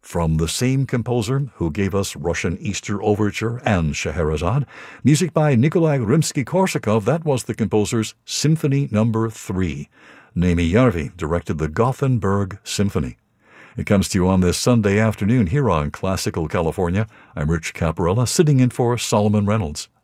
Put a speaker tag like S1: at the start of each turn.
S1: From the same composer who gave us Russian Easter Overture and Scheherazade, music by Nikolai Rimsky-Korsakov, that was the composer's Symphony No. 3. Naimi Järvi directed the Gothenburg Symphony. It comes to you on this Sunday afternoon here on Classical California. I'm Rich Caparella, sitting in for Solomon Reynolds.